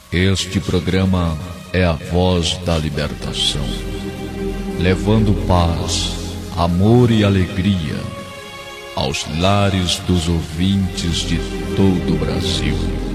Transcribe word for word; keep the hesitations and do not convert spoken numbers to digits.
Este programa é a voz da libertação, levando paz, amor e alegria aos lares dos ouvintes de todo o Brasil.